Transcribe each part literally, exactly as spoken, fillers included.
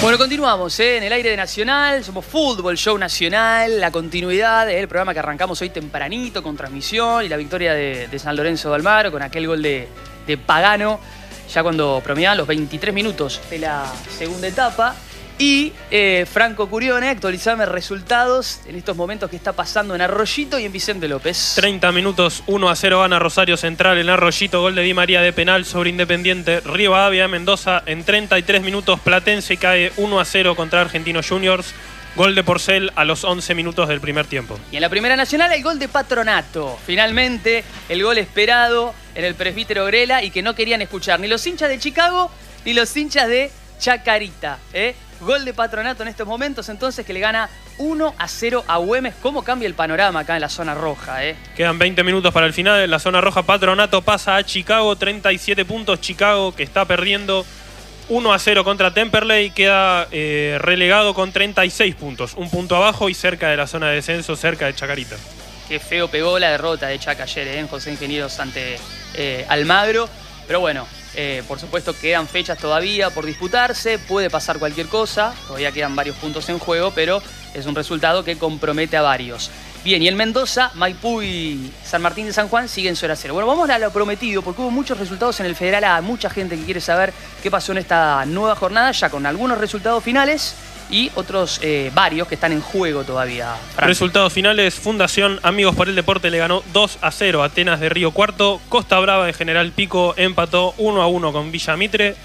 Bueno, continuamos ¿eh? en el aire de Nacional, somos Fútbol Show Nacional, la continuidad del programa que arrancamos hoy tempranito con transmisión y la victoria de, de San Lorenzo de Almagro con aquel gol de, de Pagano, ya cuando promediaban los veintitrés minutos de la segunda etapa. Y eh, Franco Curione, actualizame resultados en estos momentos que está pasando en Arroyito y en Vicente López. treinta minutos, uno a cero gana Rosario Central en Arroyito, gol de Di María de penal sobre Independiente. Rivadavia de Mendoza en treinta y tres minutos, Platense cae uno a cero contra Argentinos Juniors. Gol de Porcel a los once minutos del primer tiempo. Y en la Primera Nacional el gol de Patronato. Finalmente el gol esperado en el presbítero Grela y que no querían escuchar ni los hinchas de Chicago ni los hinchas de Chacarita. ¿eh? Gol de Patronato en estos momentos, entonces, que le gana uno a cero a Güemes. ¿Cómo cambia el panorama acá en la zona roja? Eh? Quedan veinte minutos para el final. En la zona roja, Patronato pasa a Chicago, treinta y siete puntos. Chicago, que está perdiendo uno a cero contra Temperley, queda eh, relegado con treinta y seis puntos. Un punto abajo y cerca de la zona de descenso, cerca de Chacarita. Qué feo pegó la derrota de Chaca ayer, ¿eh? en José Ingenieros ante eh, Almagro. Pero bueno, eh, por supuesto quedan fechas todavía por disputarse, puede pasar cualquier cosa, todavía quedan varios puntos en juego, pero es un resultado que compromete a varios. Bien, y en Mendoza, Maipú y San Martín de San Juan siguen cero a cero. Bueno, vamos a lo prometido, porque hubo muchos resultados en el Federal A, mucha gente que quiere saber qué pasó en esta nueva jornada, ya con algunos resultados finales y otros eh, varios que están en juego todavía. Frank. Resultados finales: Fundación Amigos por el Deporte le ganó dos a cero a Atenas de Río Cuarto. Costa Brava de General Pico empató uno a uno con Villa Mitre.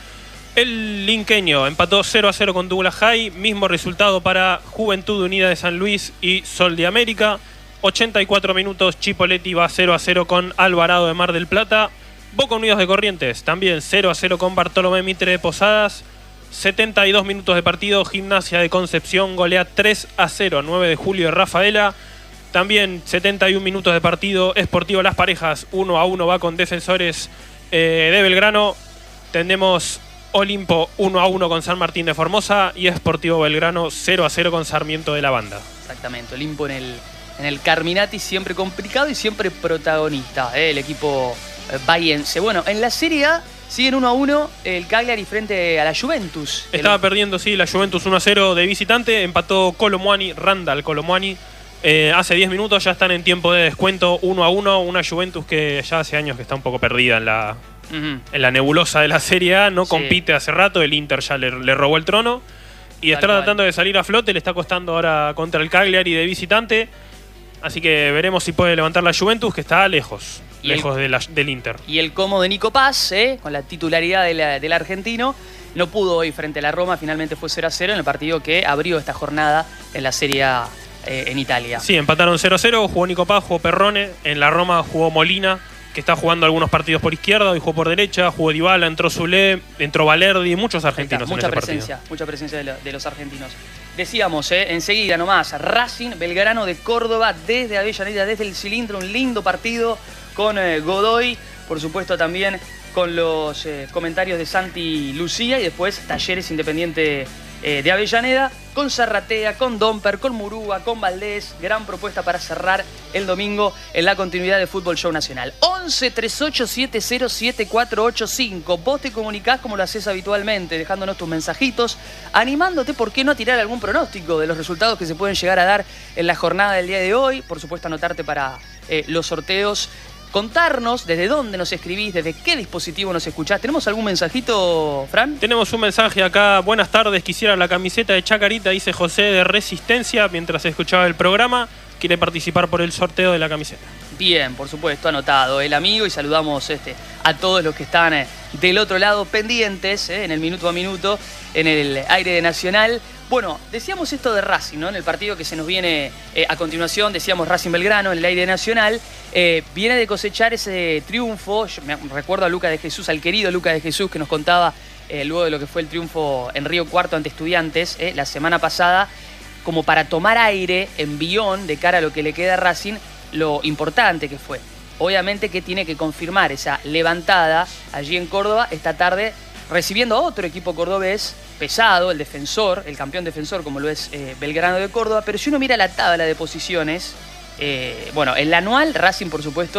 El Linqueño empató cero a cero con Douglas High. Mismo resultado para Juventud Unida de San Luis y Sol de América. ochenta y cuatro minutos, Chipoleti va cero a cero con Alvarado de Mar del Plata. Boca Unidos de Corrientes también cero a cero con Bartolomé Mitre de Posadas. setenta y dos minutos de partido, Gimnasia de Concepción golea tres a cero, nueve de julio de Rafaela. También setenta y un minutos de partido, Sportivo Las Parejas uno a uno va con Defensores eh, de Belgrano. Tenemos Olimpo uno a uno con San Martín de Formosa y Sportivo Belgrano cero a cero con Sarmiento de la Banda. Exactamente, Olimpo en el, en el Carminati, siempre complicado y siempre protagonista, ¿eh? el equipo eh, bahiense. Bueno, en la Serie A siguen uno a uno el Cagliari frente a la Juventus. Estaba el... perdiendo, sí, la Juventus uno a cero de visitante. Empató Colomuani, Randall Colomuani. Eh, hace diez minutos ya están en tiempo de descuento uno a uno. Una Juventus que ya hace años que está un poco perdida en la, uh-huh. en la nebulosa de la Serie A. No sí. compite hace rato. El Inter ya le, le robó el trono. Y Tal está cual. tratando de salir a flote. Le está costando ahora contra el Cagliari de visitante. Así que veremos si puede levantar la Juventus, que está lejos. Y lejos el, de la, del Inter. Y el como de Nico Paz, ¿eh? con la titularidad de la, del argentino, no pudo hoy frente a la Roma, finalmente fue cero a cero en el partido que abrió esta jornada en la Serie A eh, en Italia. Sí, empataron cero a cero, jugó Nico Paz, jugó Perrone, en la Roma jugó Molina, que está jugando algunos partidos por izquierda, hoy jugó por derecha, jugó Dybala, entró Zule, entró Valerdi, muchos argentinos está, mucha en ese presencia, partido. Mucha presencia de, lo, de los argentinos. Decíamos, eh, enseguida nomás, Racing Belgrano de Córdoba desde Avellaneda, desde el cilindro, un lindo partido con eh, Godoy, por supuesto también con los eh, comentarios de Santi Lucía y después Talleres Independiente eh, de Avellaneda, con Zarratea, con Domper, con Murúa, con Valdés. Gran propuesta para cerrar el domingo en la continuidad de Fútbol Show Nacional. once, treinta y ocho, setenta, siete cuatro ocho cinco. Vos te comunicás como lo haces habitualmente, dejándonos tus mensajitos, animándote, ¿por qué no, a tirar algún pronóstico de los resultados que se pueden llegar a dar en la jornada del día de hoy? Por supuesto, anotarte para eh, los sorteos. Contarnos desde dónde nos escribís, desde qué dispositivo nos escuchás. ¿Tenemos algún mensajito, Fran? Tenemos un mensaje acá. Buenas tardes, quisiera la camiseta de Chacarita, dice José de Resistencia, mientras escuchaba el programa. Quiere participar por el sorteo de la camiseta. Bien, por supuesto, anotado el amigo, y saludamos este, a todos los que están eh, del otro lado pendientes, eh, en el minuto a minuto, en el aire de Nacional. Bueno, decíamos esto de Racing, ¿no? En el partido que se nos viene eh, a continuación, decíamos Racing Belgrano en el aire nacional, eh, viene de cosechar ese triunfo. Yo me recuerdo a Luca de Jesús, al querido Luca de Jesús, que nos contaba eh, luego de lo que fue el triunfo en Río Cuarto ante Estudiantes eh, la semana pasada, como para tomar aire en Bión de cara a lo que le queda a Racing, lo importante que fue. Obviamente que tiene que confirmar esa levantada allí en Córdoba esta tarde, recibiendo a otro equipo cordobés pesado, el defensor, el campeón defensor como lo es eh, Belgrano de Córdoba. Pero si uno mira la tabla de posiciones, eh, bueno, en la anual Racing por supuesto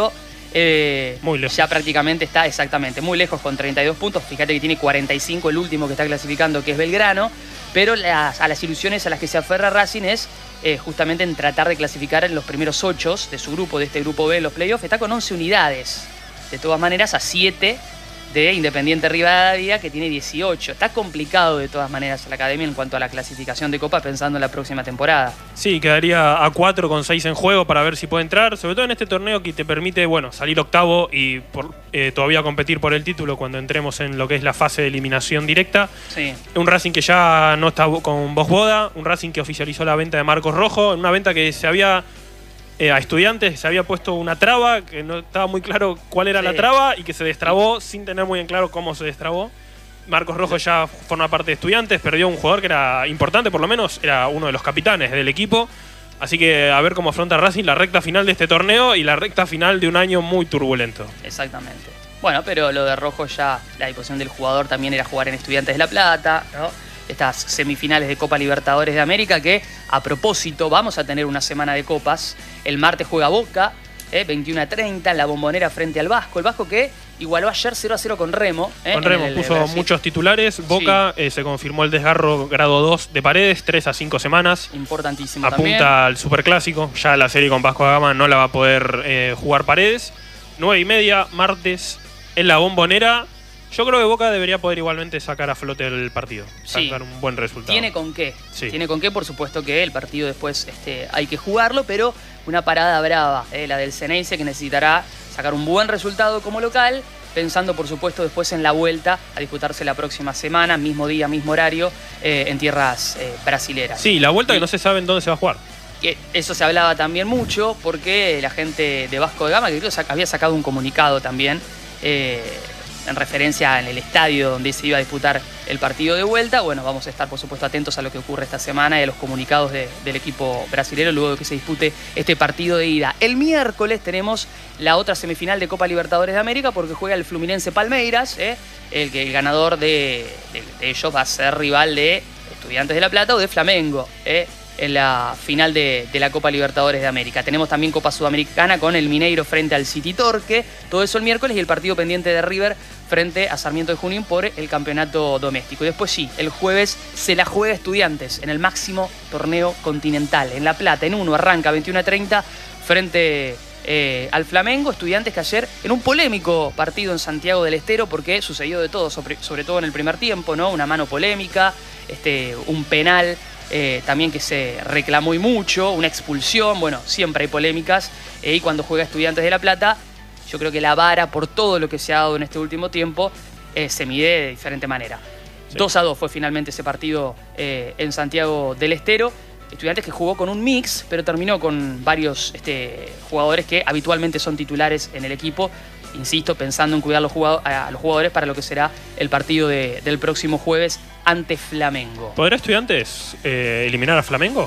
Eh, muy lejos. Ya prácticamente está exactamente muy lejos con treinta y dos puntos. Fíjate que tiene cuarenta y cinco el último que está clasificando, que es Belgrano. Pero las, a las ilusiones a las que se aferra Racing es eh, justamente en tratar de clasificar en los primeros ocho de su grupo, de este grupo B en los playoffs. Está con once unidades. De todas maneras, a siete de Independiente Rivadavia, que tiene dieciocho. Está complicado de todas maneras la academia en cuanto a la clasificación de Copa pensando en la próxima temporada. Sí, quedaría a cuatro con seis en juego para ver si puede entrar, sobre todo en este torneo que te permite, bueno, salir octavo y por, eh, todavía competir por el título cuando entremos en lo que es la fase de eliminación directa. Sí. Un Racing que ya no está con Bosboda, un Racing que oficializó la venta de Marcos Rojo, una venta que se había... Eh, a Estudiantes se había puesto una traba, que no estaba muy claro cuál era sí. la traba y que se destrabó sin tener muy en claro cómo se destrabó. Marcos Rojo ya forma parte de Estudiantes, perdió un jugador que era importante, por lo menos era uno de los capitanes del equipo. Así que a ver cómo afronta Racing la recta final de este torneo y la recta final de un año muy turbulento. Exactamente. Bueno, pero lo de Rojo ya, la disposición del jugador también era jugar en Estudiantes de La Plata, ¿no? Estas semifinales de Copa Libertadores de América que, a propósito, vamos a tener una semana de copas. El martes juega Boca, eh, veintiuno a treinta, en la Bombonera frente al Vasco. El Vasco que igualó ayer cero a cero con Remo. Eh, con Remo, el, puso Brasil. muchos titulares. Boca sí. eh, se confirmó el desgarro grado dos de Paredes, tres a cinco semanas. Importantísimo Apunta también. al Superclásico. Ya la serie con Vasco da Gama no la va a poder eh, jugar Paredes. nueve y media, martes, en la Bombonera. Yo creo que Boca debería poder igualmente sacar a flote el partido. Sí. Sacar un buen resultado. Tiene con qué. Sí. Tiene con qué, por supuesto que el partido después este, hay que jugarlo, pero una parada brava, eh, la del Ceneice, que necesitará sacar un buen resultado como local, pensando por supuesto después en la vuelta a disputarse la próxima semana, mismo día, mismo horario, eh, en tierras eh, brasileras. Sí, la vuelta y, que no se sabe en dónde se va a jugar. Que eso se hablaba también mucho porque la gente de Vasco da Gama, que creo que había sacado un comunicado también, eh, en referencia en el estadio donde se iba a disputar el partido de vuelta. Bueno, vamos a estar por supuesto atentos a lo que ocurre esta semana y a los comunicados de, del equipo brasilero luego de que se dispute este partido de ida. El miércoles tenemos la otra semifinal de Copa Libertadores de América porque juega el Fluminense Palmeiras, ¿eh? el, el ganador de, de, de ellos va a ser rival de Estudiantes de La Plata o de Flamengo, ¿eh? en la final de, de la Copa Libertadores de América. Tenemos también Copa Sudamericana con el Mineiro frente al City Torque, todo eso el miércoles, y el partido pendiente de River frente a Sarmiento de Junín por el campeonato doméstico. Y después sí, el jueves se la juega Estudiantes en el máximo torneo continental, en La Plata, en uno, arranca veintiuno a treinta frente eh, al Flamengo. Estudiantes que ayer en un polémico partido en Santiago del Estero, porque sucedió de todo, sobre, sobre todo en el primer tiempo, ¿no? Una mano polémica, este, un penal Eh, también que se reclamó y mucho, una expulsión, bueno, siempre hay polémicas, eh, y cuando juega Estudiantes de La Plata, yo creo que la vara por todo lo que se ha dado en este último tiempo eh, se mide de diferente manera. Sí. dos a dos fue finalmente ese partido eh, en Santiago del Estero. Estudiantes que jugó con un mix, pero terminó con varios este, jugadores que habitualmente son titulares en el equipo. Insisto, pensando en cuidar los jugadores, a los jugadores para lo que será el partido de, del próximo jueves ante Flamengo. ¿Podrá Estudiantes eh, eliminar a Flamengo?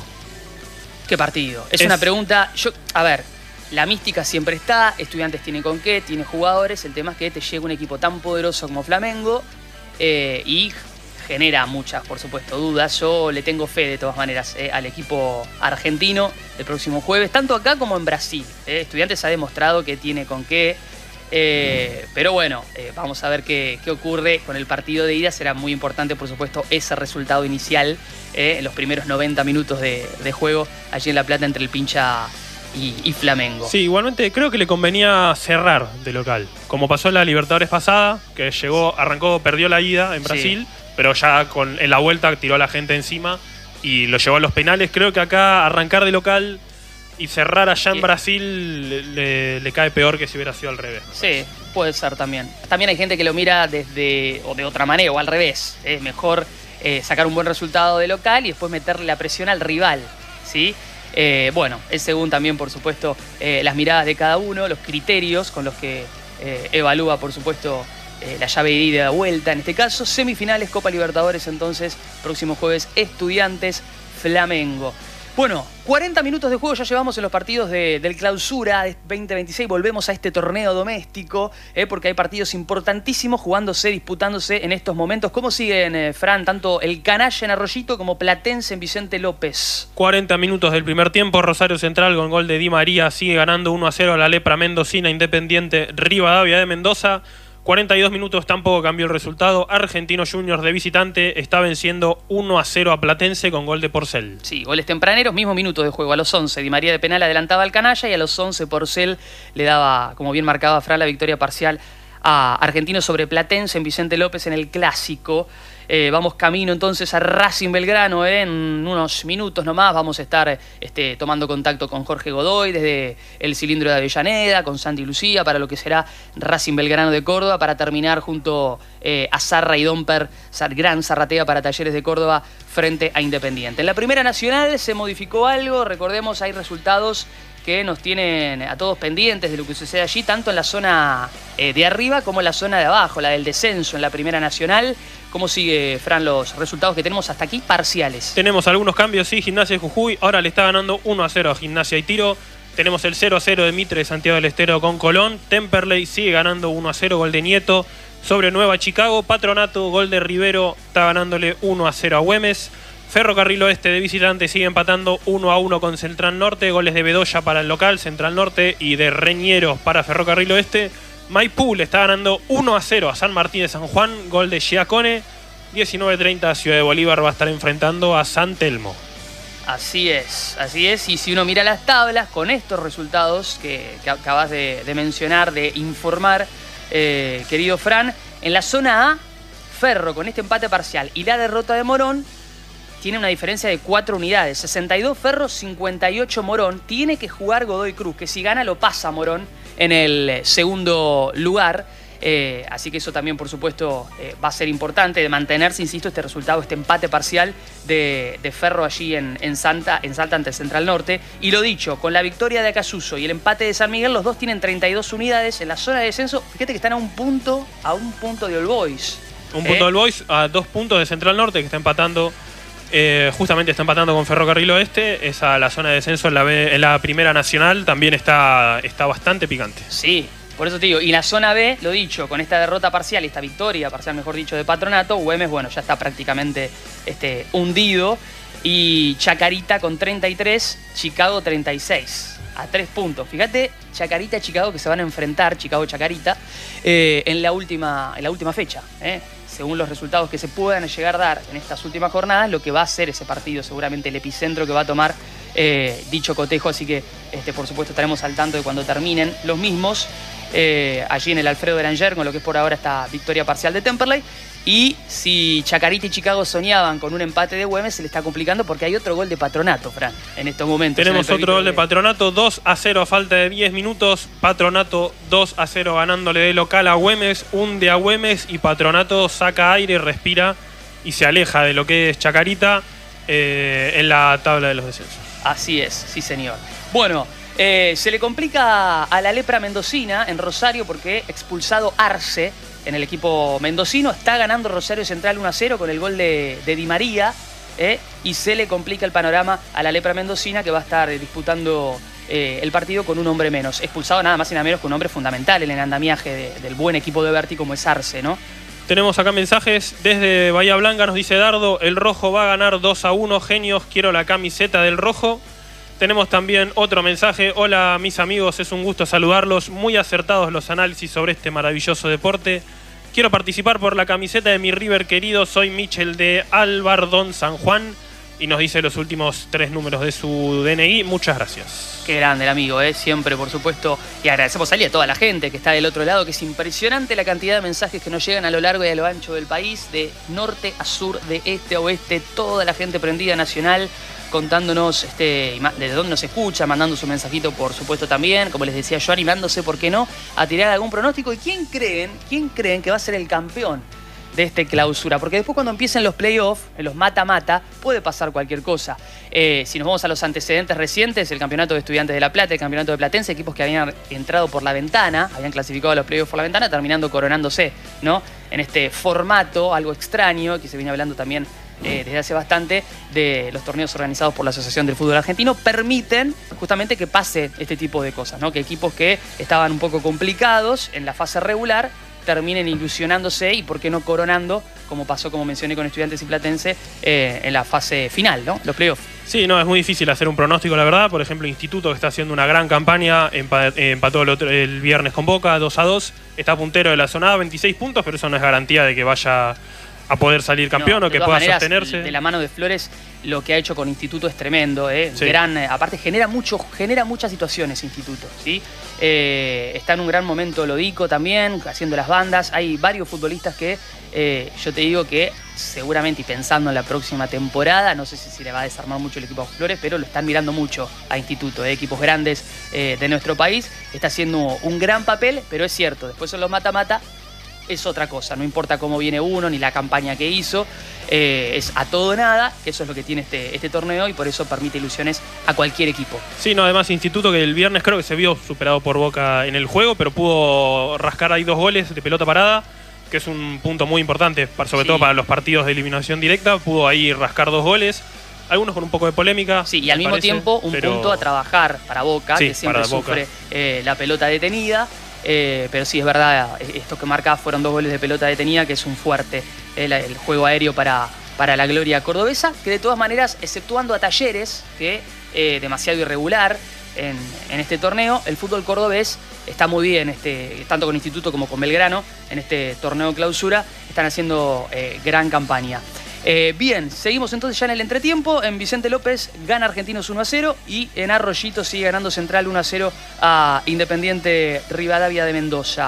¿Qué partido? Es, es una pregunta... Yo, a ver, la mística siempre está, Estudiantes tiene con qué, tiene jugadores, el tema es que te llega un equipo tan poderoso como Flamengo eh, y genera muchas, por supuesto, dudas. Yo le tengo fe de todas maneras eh, al equipo argentino el próximo jueves, tanto acá como en Brasil. Eh. Estudiantes ha demostrado que tiene con qué. Eh, pero bueno, eh, vamos a ver qué, qué ocurre con el partido de ida. Será muy importante, por supuesto, ese resultado inicial eh, en los primeros noventa minutos de, de juego allí en La Plata entre el Pincha y, y Flamengo. Sí, igualmente creo que le convenía cerrar de local, como pasó en la Libertadores pasada, que llegó, arrancó, perdió la ida en Brasil, sí. pero ya con, en la vuelta tiró a la gente encima y lo llevó a los penales. Creo que acá arrancar de local y cerrar allá en Brasil le, le cae peor que si hubiera sido al revés. Sí, puede ser también. También hay gente que lo mira desde o de otra manera o al revés. Es mejor eh, sacar un buen resultado de local y después meterle la presión al rival, ¿sí? Eh, bueno, es según también, por supuesto, eh, las miradas de cada uno, los criterios con los que eh, evalúa, por supuesto, eh, la llave de ida y de vuelta. En este caso, semifinales, Copa Libertadores, entonces, próximo jueves, Estudiantes, Flamengo. Bueno, cuarenta minutos de juego ya llevamos en los partidos de, del Clausura veinte veintiséis. Volvemos a este torneo doméstico, eh, porque hay partidos importantísimos jugándose, disputándose en estos momentos. ¿Cómo siguen, eh, Fran, tanto el Canalla en Arroyito como Platense en Vicente López? cuarenta minutos del primer tiempo. Rosario Central con gol de Di María sigue ganando uno a cero a la Lepra Mendocina. Independiente Rivadavia de Mendoza. cuarenta y dos minutos, tampoco cambió el resultado. Argentino Juniors de visitante está venciendo uno a cero a Platense con gol de Porcel. Sí, goles tempraneros, mismo minuto de juego. A los once, Di María de penal adelantaba al Canalla y a los once Porcel le daba, como bien marcaba Fran, la victoria parcial a Argentino sobre Platense en Vicente López en el Clásico. Eh, vamos camino entonces a Racing Belgrano, eh, en unos minutos nomás vamos a estar este, tomando contacto con Jorge Godoy desde el cilindro de Avellaneda, con Santi Lucía para lo que será Racing Belgrano de Córdoba, para terminar junto eh, a Zarra y Domper, gran zarratea para Talleres de Córdoba frente a Independiente. En la Primera Nacional se modificó algo, recordemos, hay resultados que nos tienen a todos pendientes de lo que sucede allí, tanto en la zona eh, de arriba como en la zona de abajo, la del descenso en la Primera Nacional. ¿Cómo sigue, Fran, los resultados que tenemos hasta aquí parciales? Tenemos algunos cambios, sí. Gimnasia de Jujuy ahora le está ganando uno a cero a Gimnasia y Tiro. Tenemos el cero a cero de Mitre de Santiago del Estero con Colón. Temperley sigue ganando uno a cero, gol de Nieto sobre Nueva Chicago. Patronato, gol de Rivero, está ganándole uno a cero a Güemes. Ferrocarril Oeste de visitante sigue empatando uno a uno con Central Norte. Goles de Bedoya para el local, Central Norte, y de Reñeros para Ferrocarril Oeste. Maipú le está ganando uno a cero a San Martín de San Juan. Gol de Giacone. diecinueve treinta Ciudad de Bolívar va a estar enfrentando a San Telmo. Así es, así es. Y si uno mira las tablas con estos resultados que, que acabas de, de mencionar, de informar, eh, querido Fran, en la zona A, Ferro con este empate parcial y la derrota de Morón tiene una diferencia de cuatro unidades. sesenta y dos Ferro, cincuenta y ocho Morón. Tiene que jugar Godoy Cruz, que si gana lo pasa Morón en el segundo lugar. Eh, así que eso también, por supuesto, eh, va a ser importante de mantenerse, insisto, este resultado, este empate parcial de, de Ferro allí en, en, Santa, en Salta ante Central Norte. Y lo dicho, con la victoria de Acasuso y el empate de San Miguel, los dos tienen treinta y dos unidades en la zona de descenso. Fíjate que están a un punto, a un punto de All Boys. Un punto eh. de All Boys, a dos puntos de Central Norte, que está empatando, eh, justamente está empatando con Ferrocarril Oeste. Esa, la zona de descenso en la, B, en la Primera Nacional también está, está bastante picante. Sí. Por eso te digo, y la zona B, lo dicho, con esta derrota parcial, esta victoria parcial, mejor dicho, de Patronato, Güemes, bueno, ya está prácticamente este, hundido. Y Chacarita con treinta y tres, Chicago treinta y seis, a tres puntos. Fíjate, Chacarita y Chicago que se van a enfrentar, Chicago-Chacarita, eh, en, la última, en la última fecha. Eh. Según los resultados que se puedan llegar a dar en estas últimas jornadas, lo que va a ser ese partido, seguramente el epicentro que va a tomar eh, dicho cotejo. Así que, este, por supuesto, estaremos al tanto de cuando terminen los mismos. Eh, allí en el Alfredo Beranger, con lo que es por ahora esta victoria parcial de Temperley. Y si Chacarita y Chicago soñaban con un empate de Güemes, se le está complicando porque hay otro gol de Patronato, Fran, en estos momentos. Tenemos otro gol de Patronato, dos a cero a falta de diez minutos. Patronato dos a cero ganándole de local a Güemes, hunde a Güemes y Patronato saca aire, respira y se aleja de lo que es Chacarita eh, en la tabla de los descensos. Así es, sí señor. Bueno, Eh, se le complica a la Lepra Mendocina en Rosario porque expulsado Arce en el equipo mendocino. Está ganando Rosario Central uno a cero con el gol de, de Di María, eh, y se le complica el panorama a la Lepra Mendocina, que va a estar disputando eh, el partido con un hombre menos. Expulsado nada más y nada menos que un hombre fundamental en el andamiaje de, del buen equipo de Berti como es Arce, ¿no? Tenemos acá mensajes desde Bahía Blanca, nos dice Dardo, el rojo va a ganar dos a uno, genios, quiero la camiseta del rojo. Tenemos también otro mensaje. Hola mis amigos, es un gusto saludarlos. Muy acertados los análisis sobre este maravilloso deporte. Quiero participar por la camiseta de mi River querido. Soy Michel de Albardón, San Juan. Y nos dice los últimos tres números de su D N I. Muchas gracias. Qué grande el amigo, ¿eh? Siempre, por supuesto. Y agradecemos a él y a toda la gente que está del otro lado, que es impresionante la cantidad de mensajes que nos llegan a lo largo y a lo ancho del país, de norte a sur, de este a oeste, toda la gente prendida nacional, contándonos este, de dónde nos escucha, mandando su mensajito, por supuesto, también, como les decía yo, animándose, ¿por qué no?, a tirar algún pronóstico. ¿Y quién creen, quién creen que va a ser el campeón de este clausura, porque después cuando empiecen los playoffs, en los mata-mata, puede pasar cualquier cosa. Eh, si nos vamos a los antecedentes recientes, el campeonato de Estudiantes de La Plata, el campeonato de Platense, equipos que habían entrado por la ventana, habían clasificado a los playoffs por la ventana, terminando coronándose, ¿no? En este formato, algo extraño, que se viene hablando también eh, desde hace bastante, de los torneos organizados por la Asociación del Fútbol Argentino, permiten justamente que pase este tipo de cosas, ¿no? Que equipos que estaban un poco complicados en la fase regular terminen ilusionándose y por qué no coronando, como pasó, como mencioné, con Estudiantes y Platense eh, en la fase final, ¿no? Los playoffs. Sí, no, es muy difícil hacer un pronóstico, la verdad. Por ejemplo, Instituto, que está haciendo una gran campaña, empató el, otro, el viernes con Boca, dos a dos. Está puntero de la zona A, veintiséis puntos, pero eso no es garantía de que vaya a poder salir campeón no, o que pueda maneras, sostenerse. De la mano de Flores, lo que ha hecho con Instituto es tremendo. ¿eh? Sí. Gran, aparte, genera, mucho, genera muchas situaciones Instituto. ¿sí? Eh, está en un gran momento Lodico también, haciendo las bandas. Hay varios futbolistas que eh, yo te digo que seguramente, y pensando en la próxima temporada, no sé si se le va a desarmar mucho el equipo a Flores, pero lo están mirando mucho a Instituto, ¿eh? equipos grandes eh, de nuestro país. Está haciendo un gran papel, pero es cierto, después son los mata-mata. Es otra cosa, no importa cómo viene uno ni la campaña que hizo, eh, es a todo o nada, que eso es lo que tiene este, este torneo y por eso permite ilusiones a cualquier equipo. Sí, no, además Instituto, que el viernes creo que se vio superado por Boca en el juego, pero pudo rascar ahí dos goles de pelota parada, que es un punto muy importante, sobre sí. todo para los partidos de eliminación directa. Pudo ahí rascar dos goles, algunos con un poco de polémica. Sí, y al mismo parece, tiempo un pero... punto a trabajar para Boca, sí, que siempre sufre eh, la pelota detenida. Eh, pero sí, es verdad, estos que marcás fueron dos goles de pelota detenida, que es un fuerte el, el juego aéreo para, para la gloria cordobesa, que de todas maneras, exceptuando a Talleres, que eh, demasiado irregular en, en este torneo, el fútbol cordobés está muy bien, este, tanto con Instituto como con Belgrano, en este torneo clausura, están haciendo eh, gran campaña. Eh, bien, seguimos entonces ya en el entretiempo. En Vicente López gana Argentinos uno a cero y en Arroyito sigue ganando Central uno a cero a Independiente Rivadavia de Mendoza.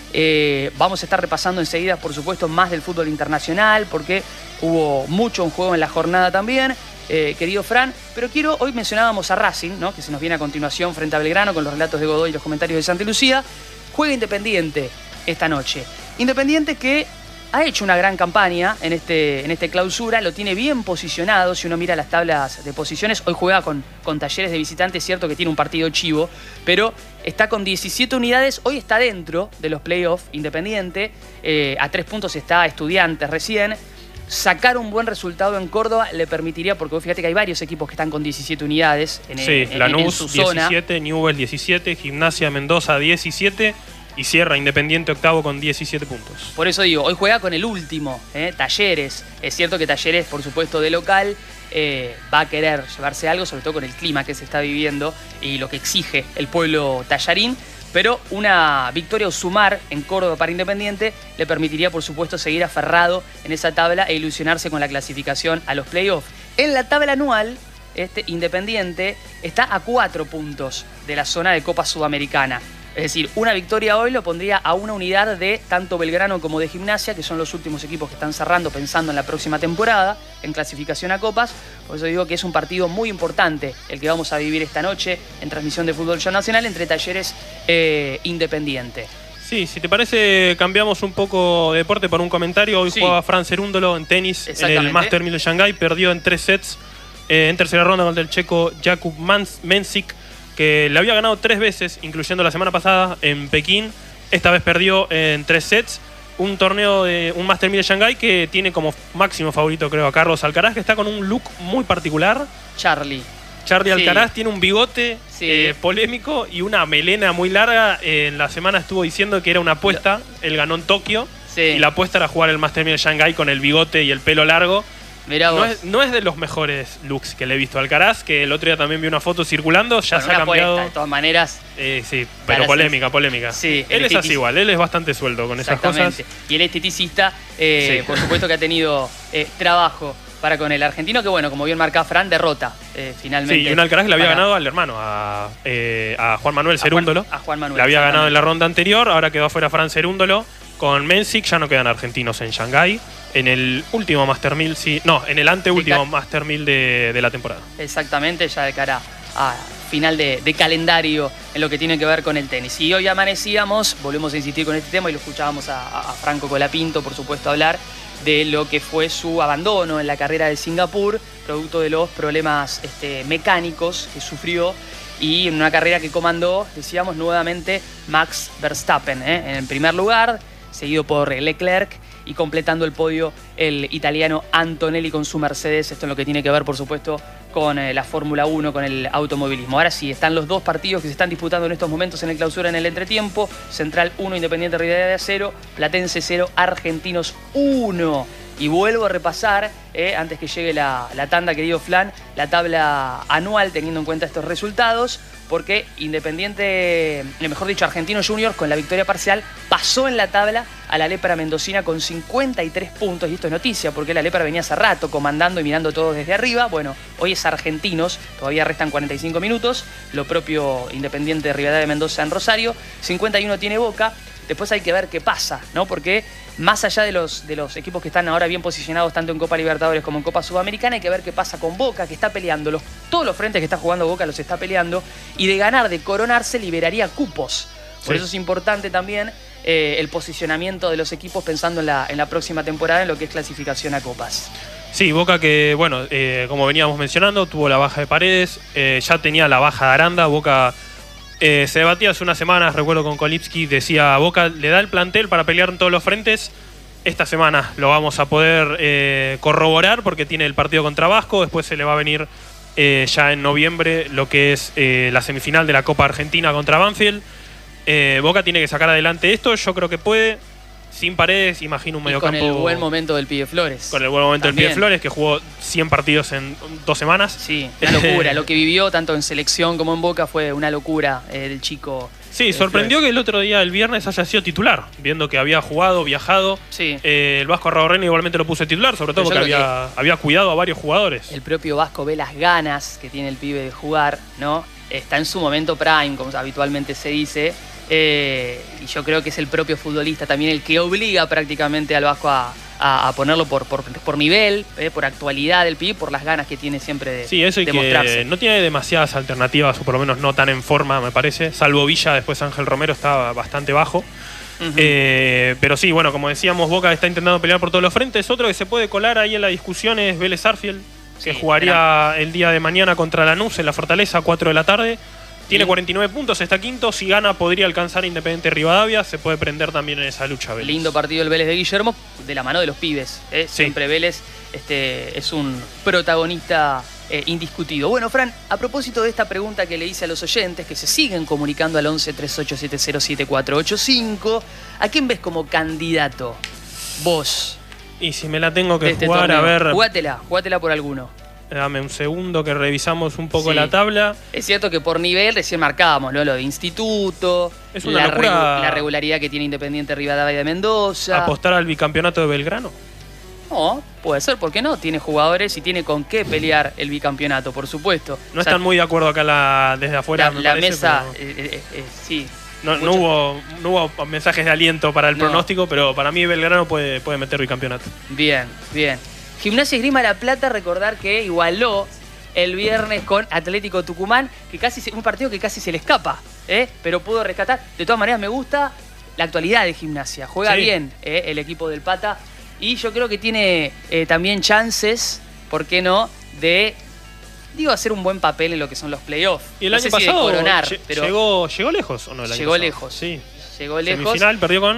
Eh, vamos a estar repasando enseguida, por supuesto, más del fútbol internacional porque hubo mucho en juego en la jornada también, eh, querido Fran. Pero quiero, hoy mencionábamos a Racing, ¿no? que se nos viene a continuación frente a Belgrano con los relatos de Godoy y los comentarios de Santa Lucía. Juega Independiente esta noche. Independiente que ha hecho una gran campaña en este, en este clausura, lo tiene bien posicionado, si uno mira las tablas de posiciones. Hoy juega con, con Talleres de visitante, es cierto que tiene un partido chivo, pero está con diecisiete unidades, hoy está dentro de los playoffs Independiente, eh, a tres puntos está Estudiantes recién. Sacar un buen resultado en Córdoba le permitiría, porque vos fíjate que hay varios equipos que están con diecisiete unidades en, sí, en, Lanús, en su zona. diecisiete, Newell's diecisiete, Gimnasia Mendoza diecisiete... y cierra Independiente octavo con diecisiete puntos. Por eso digo, hoy juega con el último, ¿eh? Talleres. Es cierto que Talleres, por supuesto, de local, eh, va a querer llevarse algo, sobre todo con el clima que se está viviendo y lo que exige el pueblo tallarín. Pero una victoria o sumar en Córdoba para Independiente le permitiría, por supuesto, seguir aferrado en esa tabla e ilusionarse con la clasificación a los playoffs. En la tabla anual, este Independiente está a cuatro puntos de la zona de Copa Sudamericana. Es decir, una victoria hoy lo pondría a una unidad de tanto Belgrano como de Gimnasia, que son los últimos equipos que están cerrando pensando en la próxima temporada, en clasificación a copas. Por eso digo que es un partido muy importante el que vamos a vivir esta noche en transmisión de Fútbol Show Nacional entre Talleres e Independiente. Sí, si te parece, cambiamos un poco de deporte por un comentario. Hoy sí. Jugaba Fran Cerúndolo en tenis en el Master mil de Shanghái, perdió en tres sets eh, en tercera ronda contra el checo Jakub Mensik, que le había ganado tres veces, incluyendo la semana pasada en Pekín. Esta vez perdió en tres sets. Un torneo de un Master mil de Shanghái que tiene como máximo favorito, creo, a Carlos Alcaraz, que está con un look muy particular. Charlie. Charlie sí. Alcaraz tiene un bigote sí. eh, polémico y una melena muy larga. Eh, en la semana estuvo diciendo que era una apuesta. Él ganó en Tokio. Sí. Y la apuesta era jugar el Master mil de Shanghái con el bigote y el pelo largo. Mirá vos. No es, no es de los mejores looks que le he visto a Alcaraz, que el otro día también vi una foto circulando, ya bueno, se ha cambiado. Apuesta, de todas maneras. Eh, sí, pero polémica, polémica. Sí, él es así igual, él es bastante sueldo con esas cosas. Y él es esteticista, eh, sí. por supuesto que ha tenido eh, trabajo para con el argentino, que bueno, como bien marcaba Fran, derrota eh, finalmente. Sí, y un Alcaraz que le había para... ganado al hermano, a, eh, a Juan Manuel Cerúndolo. A Juan Manuel. Le había ganado en la ronda anterior, ahora quedó afuera Fran Cerúndolo. Con Mensik ya no quedan argentinos en Shanghái. En el último Master mil, sí. No, en el anteúltimo sí, Master mil de, de la temporada. Exactamente, ya de cara a final de, de calendario en lo que tiene que ver con el tenis. Y hoy amanecíamos, volvemos a insistir con este tema y lo escuchábamos a, a Franco Colapinto, por supuesto, hablar. de lo que fue su abandono en la carrera de Singapur, producto de los problemas este, mecánicos que sufrió y en una carrera que comandó, decíamos nuevamente, Max Verstappen, ¿eh? en el primer lugar, seguido por Leclerc y completando el podio el italiano Antonelli con su Mercedes. Esto en lo que tiene que ver, por supuesto, con eh, la Fórmula uno, con el automovilismo. Ahora sí, están los dos partidos que se están disputando en estos momentos en el clausura en el entretiempo. Central uno, Independiente Rivadavia cero, Platense cero, Argentinos uno. Y vuelvo a repasar, eh, antes que llegue la, la tanda, querido Flan, la tabla anual teniendo en cuenta estos resultados, porque Independiente, eh, mejor dicho, Argentinos Juniors, con la victoria parcial, pasó en la tabla a la Lepra mendocina con cincuenta y tres puntos. Y esto es noticia, porque la Lepra venía hace rato comandando y mirando todo desde arriba. Bueno, hoy es Argentinos, todavía restan cuarenta y cinco minutos. Lo propio Independiente de Rivadavia de Mendoza en Rosario. cincuenta y uno tiene Boca. Después hay que ver qué pasa, ¿no? Porque más allá de los, de los equipos que están ahora bien posicionados tanto en Copa Libertadores como en Copa Sudamericana, hay que ver qué pasa con Boca, que está peleando. Los, todos los frentes que está jugando Boca los está peleando. Y de ganar, de coronarse, liberaría cupos. Por sí. Eso es importante también eh, el posicionamiento de los equipos pensando en la, en la próxima temporada en lo que es clasificación a Copas. Sí, Boca que, bueno, eh, como veníamos mencionando, tuvo la baja de Paredes, eh, ya tenía la baja de Aranda. Boca eh, se debatía hace unas semanas, recuerdo con Kolipski, decía, Boca le da el plantel para pelear en todos los frentes. Esta semana lo vamos a poder eh, corroborar porque tiene el partido contra Vasco, después se le va a venir eh, ya en noviembre lo que es eh, la semifinal de la Copa Argentina contra Banfield. Eh, Boca tiene que sacar adelante esto, yo creo que puede. Sin Paredes, imagino un mediocampo. Con el buen momento del Pibe Flores. Con el buen momento también del Pibe Flores, que jugó cien partidos en dos semanas. Sí, una locura. Lo que vivió tanto en selección como en Boca fue una locura eh, el chico. Sí, sorprendió Flores. Que el otro día, el viernes, haya sido titular, viendo que había jugado, viajado. Sí. Eh, el Vasco Arraurreni igualmente lo puso titular, sobre todo porque había, había cuidado a varios jugadores. El propio Vasco ve las ganas que tiene el pibe de jugar, ¿no? Está en su momento prime, como habitualmente se dice. Eh, y yo creo que es el propio futbolista también el que obliga prácticamente al Vasco a, a, a ponerlo por, por, por nivel, eh, por actualidad del pibe, por las ganas que tiene siempre de, sí, eso y de que mostrarse. No tiene demasiadas alternativas, o por lo menos no tan en forma, me parece. Salvo Villa, después Ángel Romero estaba bastante bajo. Uh-huh. eh, pero sí, bueno, como decíamos, Boca está intentando pelear por todos los frentes. Otro que se puede colar ahí en la discusión es Vélez Sarsfield, que sí, jugaría era... el día de mañana contra Lanús en la Fortaleza a cuatro de la tarde. Tiene cuarenta y nueve puntos, está quinto. Si gana, podría alcanzar Independiente Rivadavia. Se puede prender también en esa lucha, Vélez. Lindo partido el Vélez de Guillermo, de la mano de los pibes. ¿eh? Sí. Siempre Vélez este, es un protagonista eh, indiscutido. Bueno, Fran, a propósito de esta pregunta que le hice a los oyentes, que se siguen comunicando al once, treinta y ocho, setenta, siete cuatro ocho cinco, ¿a quién ves como candidato? Vos. Y si me la tengo que este jugar, torneo. a ver... Jugátela, jugátela por alguno. Dame un segundo que revisamos un poco sí. la tabla. Es cierto que por nivel recién marcábamos, ¿no? Lo de instituto, es una la, locura regu la regularidad que tiene Independiente Rivadavia de Mendoza. ¿Apostar al bicampeonato de Belgrano? No, puede ser, ¿por qué no? Tiene jugadores y tiene con qué pelear el bicampeonato, por supuesto. No o sea, están muy de acuerdo acá la, desde afuera, La, me la parece, mesa, pero... eh, eh, eh, sí. No, no, hubo, no hubo mensajes de aliento para el no. pronóstico, pero para mí Belgrano puede, puede meter bicampeonato. Bien, bien. Gimnasia Esgrima La Plata, recordar que igualó el viernes con Atlético Tucumán, que casi se, un partido que casi se le escapa, ¿eh? pero pudo rescatar. De todas maneras, me gusta la actualidad de Gimnasia. Juega sí. bien ¿eh? el equipo del Pata. Y yo creo que tiene eh, también chances, ¿por qué no?, de... Digo, hacer un buen papel en lo que son los playoffs. Y el no año sé pasado si de coronar, pero llegó, llegó lejos, ¿o no? El año llegó pasado? lejos. Sí. Llegó lejos. Semifinal, perdió con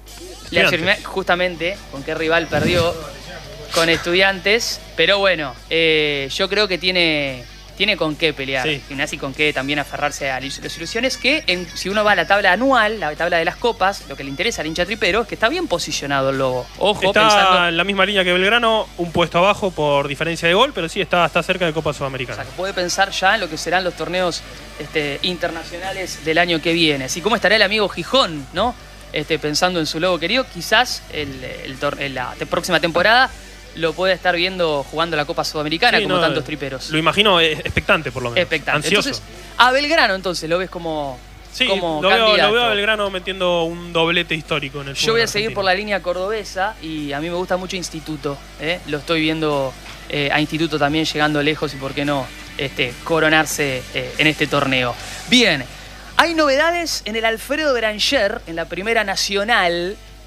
la, justamente, ¿con qué rival perdió? Con Estudiantes. Pero bueno, eh, yo creo que tiene, tiene con qué pelear. Sí. Gimnasia y con qué también aferrarse a las ilusiones. Que en, si uno va a la tabla anual, la tabla de las copas, lo que le interesa al hincha tripero es que está bien posicionado el Lobo. Ojo, está pensando... en la misma línea que Belgrano, un puesto abajo por diferencia de gol, pero sí está, está cerca de Copa Sudamericana. O sea, que puede pensar ya en lo que serán los torneos este, internacionales del año que viene. Así como estará el amigo Gijón, ¿no? Este, pensando en su Lobo querido, quizás el, el, el, la próxima temporada lo puede estar viendo jugando la Copa Sudamericana, sí, como no, tantos triperos. Lo imagino expectante, por lo menos. Expectante. Ansioso. Entonces, a Belgrano, entonces, lo ves como, sí, como lo candidato. Veo, lo veo a Belgrano metiendo un doblete histórico en el fútbol. Yo voy a argentino. seguir por la línea cordobesa y a mí me gusta mucho Instituto. ¿eh? Lo estoy viendo eh, a Instituto también llegando lejos y, por qué no, este, coronarse eh, en este torneo. Bien, hay novedades en el Alfredo Beranger, en la Primera Nacional.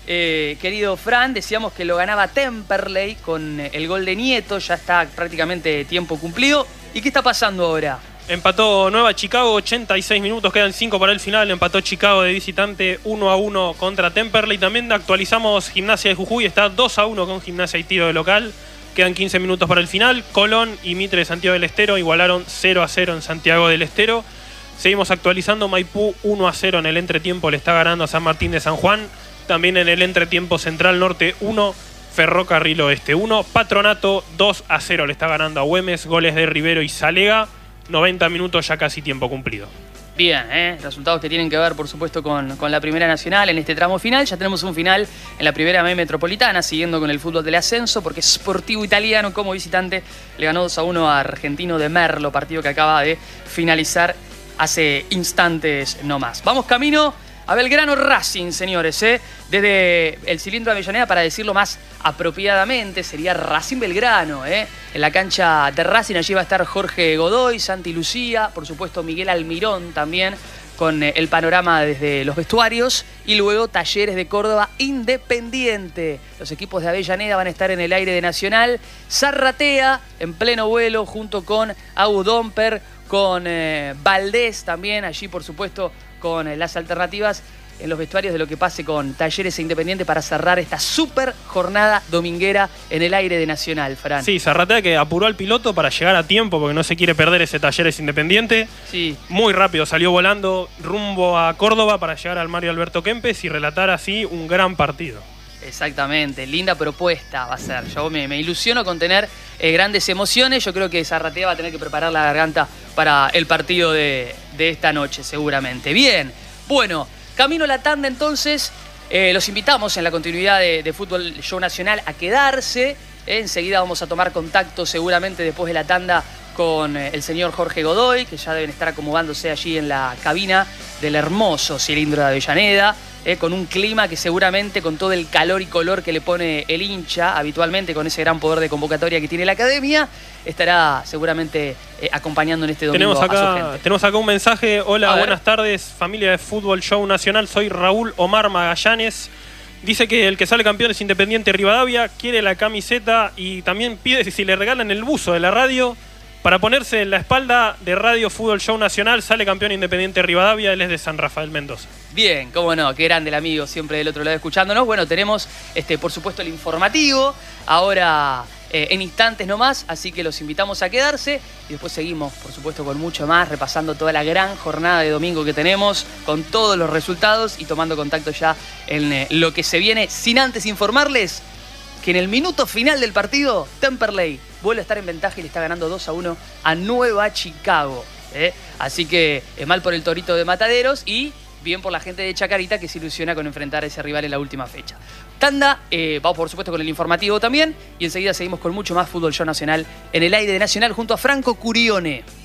eh, querido Fran, decíamos que lo ganaba Temperley con el gol de Nieto, ya está prácticamente tiempo cumplido. ¿Y qué está pasando ahora? Empató Nueva Chicago, ochenta y seis minutos, quedan cinco para el final. Empató Chicago de visitante uno a uno contra Temperley. También actualizamos Gimnasia de Jujuy, está dos a uno con Gimnasia y Tiro de local. Quedan quince minutos para el final. Colón y Mitre de Santiago del Estero igualaron cero a cero en Santiago del Estero. Seguimos actualizando. Maipú uno a cero en el entretiempo, le está ganando a San Martín de San Juan. También en el entretiempo Central Norte uno, Ferrocarril Oeste uno. Patronato dos a cero le está ganando a Güemes. Goles de Rivero y Salega. noventa minutos, ya casi tiempo cumplido. Bien, ¿eh? Resultados que tienen que ver, por supuesto, con, con la Primera Nacional en este tramo final. Ya tenemos un final en la Primera B Metropolitana, siguiendo con el fútbol del ascenso, porque Sportivo Italiano, como visitante, le ganó dos a uno a Argentino de Merlo, partido que acaba de finalizar hace instantes nomás. Vamos camino a Belgrano Racing, señores, ¿eh? Desde el cilindro de Avellaneda, para decirlo más apropiadamente, sería Racing Belgrano, ¿eh? En la cancha de Racing, allí va a estar Jorge Godoy, Santi Lucía, por supuesto Miguel Almirón también, con el panorama desde los vestuarios, y luego Talleres de Córdoba Independiente. Los equipos de Avellaneda van a estar en el aire de Nacional. Zarratea en pleno vuelo junto con Agu Domper, con eh, Valdés también, allí por supuesto con eh, las alternativas en los vestuarios de lo que pase con Talleres e Independiente para cerrar esta super jornada dominguera en el aire de Nacional, Fran. Sí, Zarratea que apuró al piloto para llegar a tiempo porque no se quiere perder ese Talleres Independiente. Sí. Muy rápido salió volando rumbo a Córdoba para llegar al Mario Alberto Kempes y relatar así un gran partido. Exactamente, linda propuesta va a ser. Yo me, me ilusiono con tener eh, grandes emociones. Yo creo que Zarratea va a tener que preparar la garganta para el partido de, de esta noche, seguramente. Bien, bueno, camino a la tanda entonces. Eh, los invitamos en la continuidad de, de Fútbol Show Nacional a quedarse. Eh, enseguida vamos a tomar contacto seguramente después de la tanda con eh, el señor Jorge Godoy, que ya deben estar acomodándose allí en la cabina del hermoso cilindro de Avellaneda. Eh, con un clima que seguramente, con todo el calor y color que le pone el hincha habitualmente, con ese gran poder de convocatoria que tiene la academia, estará seguramente eh, acompañando en este domingo tenemos acá, a su gente. Tenemos acá un mensaje. Hola, buenas tardes, familia de Fútbol Show Nacional. Soy Raúl Omar Magallanes. Dice que el que sale campeón es Independiente Rivadavia, quiere la camiseta y también pide si le regalan el buzo de la radio para ponerse en la espalda de Radio Fútbol Show Nacional. Sale campeón Independiente Rivadavia, él es de San Rafael Mendoza. Bien, cómo no, qué grande el amigo, siempre del otro lado escuchándonos. Bueno, tenemos, este, por supuesto, el informativo, ahora eh, en instantes nomás, así que los invitamos a quedarse. Y después seguimos, por supuesto, con mucho más, repasando toda la gran jornada de domingo que tenemos, con todos los resultados y tomando contacto ya en eh, lo que se viene, sin antes informarles que en el minuto final del partido, Temperley vuelve a estar en ventaja y le está ganando dos a uno a Nueva Chicago. ¿eh? Así que es mal por el Torito de Mataderos y bien por la gente de Chacarita, que se ilusiona con enfrentar a ese rival en la última fecha. Tanda, eh, vamos por supuesto con el informativo también, y enseguida seguimos con mucho más Fútbol Show Nacional en el aire de Nacional junto a Franco Curione.